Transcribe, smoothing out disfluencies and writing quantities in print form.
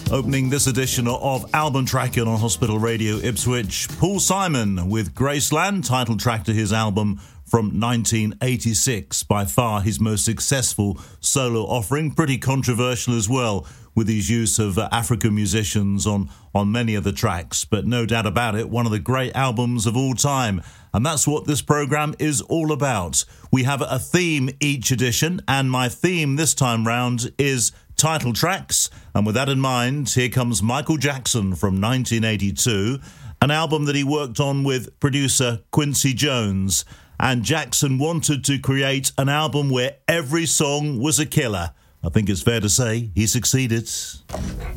Opening this edition of Album Tracking on Hospital Radio Ipswich, Paul Simon with Graceland, title track to his album from 1986, by far his most successful solo offering, pretty controversial as well, with his use of African musicians on many of the tracks, but no doubt about it, one of the great albums of all time. And that's what this programme is all about. We have a theme each edition, and my theme this time round is title tracks. And with that in mind, here comes Michael Jackson from 1982, an album that he worked on with producer Quincy Jones. And Jackson wanted to create an album where every song was a killer. I think it's fair to say he succeeded.